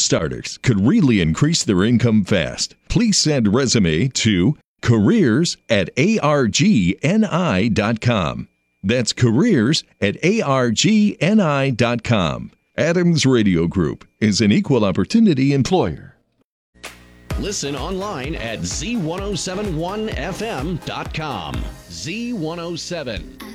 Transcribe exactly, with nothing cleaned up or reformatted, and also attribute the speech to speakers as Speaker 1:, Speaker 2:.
Speaker 1: starters could really increase their income fast. Please send resume to careers at argni dot com. That's careers at argni dot com. Adams Radio Group is an equal opportunity employer.
Speaker 2: Listen online at z ten seventy-one f m dot com. Z one oh seven.